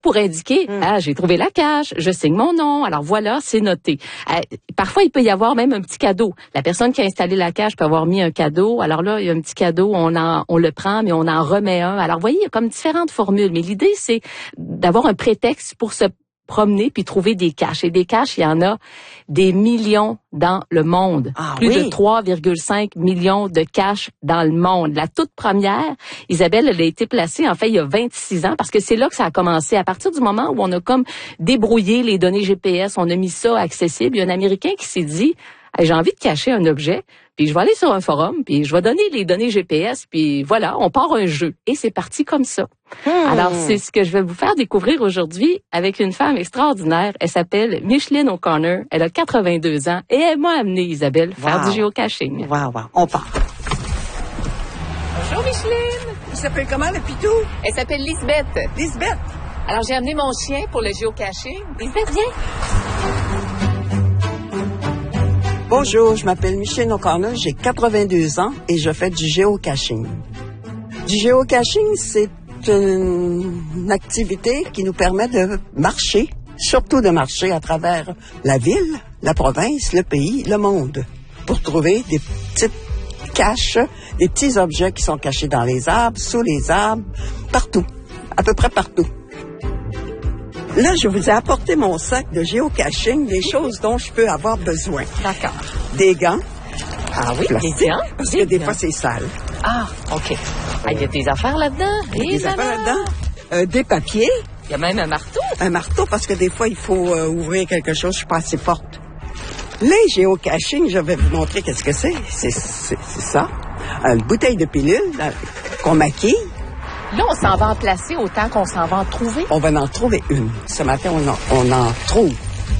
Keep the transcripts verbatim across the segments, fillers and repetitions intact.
pour indiquer, mm. ah, j'ai trouvé la cache, je signe mon nom, alors voilà, c'est noté. Euh, parfois, il peut y avoir même un petit cadeau. La personne qui a installé la cache peut avoir mis un cadeau. Alors là, il y a un petit cadeau, on en, on le prend, mais on en remet un. Alors, vous voyez, il y a comme différentes formules. Mais l'idée, c'est d'avoir un prétexte pour se promener puis trouver des caches. Et des caches, il y en a des millions dans le monde. Ah, Plus oui. de trois virgule cinq millions de caches dans le monde. La toute première, Isabelle, elle a été placée, en fait, il y a vingt-six ans, parce que c'est là que ça a commencé. À partir du moment où on a comme débrouillé les données G P S, on a mis ça accessible, il y a un Américain qui s'est dit, hey, j'ai envie de cacher un objet, puis je vais aller sur un forum, puis je vais donner les données G P S, puis voilà, on part un jeu. Et c'est parti comme ça. Hmm. Alors, c'est ce que je vais vous faire découvrir aujourd'hui avec une femme extraordinaire. Elle s'appelle Micheline O'Connor. Elle a quatre-vingt-deux ans et elle m'a amené, Isabelle, faire wow. du géocaching. Wow, wow. On part. Bonjour, Micheline. Il s'appelle comment, le pitou? Elle s'appelle Lisbeth. Lisbeth. Alors, j'ai amené mon chien pour le géocaching. Lisbeth, viens. Bonjour, je m'appelle Micheline O'Connor, j'ai quatre-vingt-deux ans et je fais du géocaching. Du géocaching, c'est une activité qui nous permet de marcher, surtout de marcher à travers la ville, la province, le pays, le monde, pour trouver des petites caches, des petits objets qui sont cachés dans les arbres, sous les arbres, partout, à peu près partout. Là, je vous ai apporté mon sac de géocaching, des choses dont je peux avoir besoin. D'accord. Des gants. Ah oui, plastique, des gants. Parce des que des gants. fois, c'est sale. Ah, OK. Ah, il y a des affaires là-dedans. Il y a des affaires là-dedans. Euh, des papiers. Il y a même un marteau. Un marteau, parce que des fois, il faut euh, ouvrir quelque chose, je suis pas assez forte. Les géocaching, je vais vous montrer qu'est-ce que c'est. C'est, c'est, c'est ça. Une bouteille de pilule là, qu'on maquille. Là, on s'en va en placer autant qu'on s'en va en trouver. On va en trouver une. Ce matin, on en, on en trouve.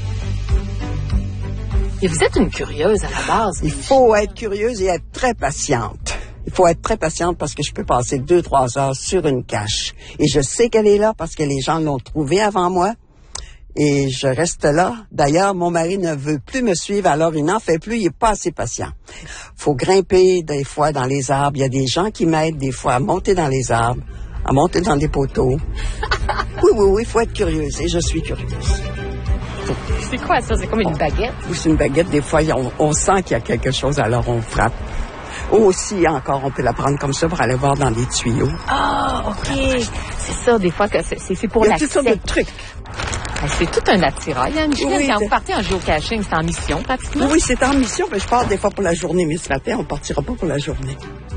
Et vous êtes une curieuse à la base. Il faut être curieuse et être très patiente. Il faut être très patiente parce que je peux passer deux, trois heures sur une cache. Et je sais qu'elle est là parce que les gens l'ont trouvée avant moi. Et je reste là. D'ailleurs, mon mari ne veut plus me suivre, alors il n'en fait plus, il est pas assez patient. Faut grimper des fois dans les arbres. Il y a des gens qui m'aident des fois à monter dans les arbres, à monter dans des poteaux. Oui, oui, oui, il faut être curieuse. Et je suis curieuse. C'est quoi ça? C'est comme une baguette? Oui, c'est une baguette. Des fois, on, on sent qu'il y a quelque chose, alors on frappe. Aussi, encore, on peut la prendre comme ça pour aller voir dans des tuyaux. Ah, OK. C'est ça, des fois, que c'est, c'est pour l'accès. Il y a toutes sortes de trucs. C'est tout un attirail, hein, Micheline? Oui, quand c'est... vous partez en géocaching, c'est en mission, pratiquement? Oui, c'est en mission, mais je pars des fois pour la journée. Mais ce matin, on partira pas pour la journée.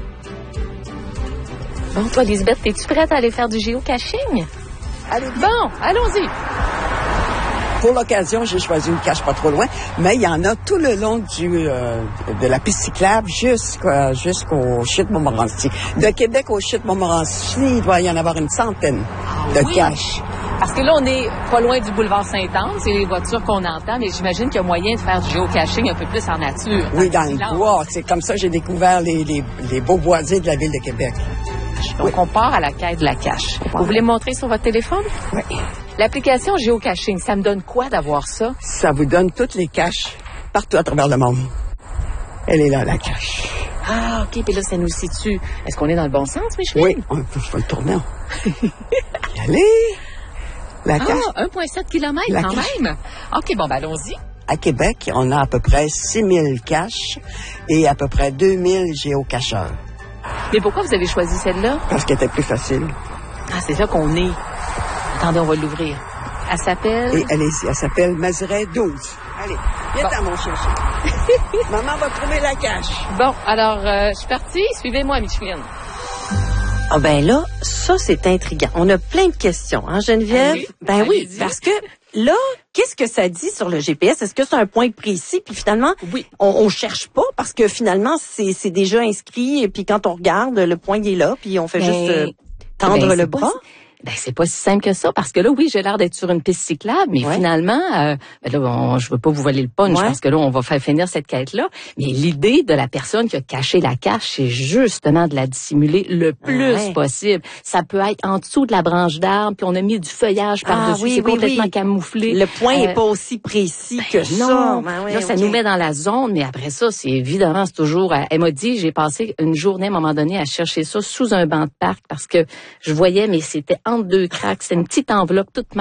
Bon, toi, Lisbeth, es-tu prête à aller faire du géocaching? Allez, bon, allons-y. Pour l'occasion, j'ai choisi une cache pas trop loin, mais il y en a tout le long du euh, de la piste cyclable jusqu'à, jusqu'au Chute Montmorency. De Québec au Chute Montmorency, il doit y en avoir une centaine ah, de oui. caches. Parce que là, on est pas loin du boulevard Sainte-Anne, c'est les voitures qu'on entend, mais j'imagine qu'il y a moyen de faire du géocaching un peu plus en nature. Oui, dans le bois. C'est comme ça que j'ai découvert les, les, les beaux boisés de la ville de Québec. Donc, oui. On part à la quête de la cache. Wow. Vous voulez me montrer sur votre téléphone? Oui. L'application géocaching, ça me donne quoi d'avoir ça? Ça vous donne toutes les caches partout à travers le monde. Elle est là, la cache. Ah, OK. Puis là, ça nous situe. Est-ce qu'on est dans le bon sens, Micheline? Oui, on peut le tourner. Allez! La cache. Ah, un virgule sept kilomètres la quand cache. même. OK, bon, ben allons-y. À Québec, on a à peu près six mille caches et à peu près deux mille géocacheurs. Mais pourquoi vous avez choisi celle-là? Parce qu'elle était plus facile. Ah, c'est là qu'on est. Attendez, on va l'ouvrir. Elle s'appelle... Et elle, est, elle s'appelle Mazeray douze. Allez, viens bon. Mon chercher. Maman va trouver la cache. Bon, alors, euh, je suis partie. Suivez-moi, Micheline. Ah ben là, ça, c'est intriguant. On a plein de questions, hein, Geneviève? Allez, ben allez-y. oui, parce que là, qu'est-ce que ça dit sur le G P S? Est-ce que c'est un point précis? Puis finalement, oui. on, on cherche pas parce que finalement, c'est, c'est déjà inscrit. Et puis quand on regarde, le point il est là. Puis on fait ben, juste euh, tendre ben, le bras. Pas... Ben, c'est pas si simple que ça, parce que là, oui, j'ai l'air d'être sur une piste cyclable, mais ouais. finalement, euh, ben là, on, je veux pas vous voler le punch, ouais. parce que là, on va faire finir cette quête-là. Mais l'idée de la personne qui a caché la cache, c'est justement de la dissimuler le plus ouais. possible. Ça peut être en dessous de la branche d'arbre, puis on a mis du feuillage par-dessus, ah, oui, c'est oui, complètement oui. camouflé. Le point euh, est pas aussi précis ben que non. ça. Ben ouais, là, ça okay. nous met dans la zone, mais après ça, c'est évidemment, c'est toujours... Elle m'a dit, j'ai passé une journée à un moment donné à chercher ça sous un banc de parc, parce que je voyais, mais c'était entre deux craques, une petite enveloppe toute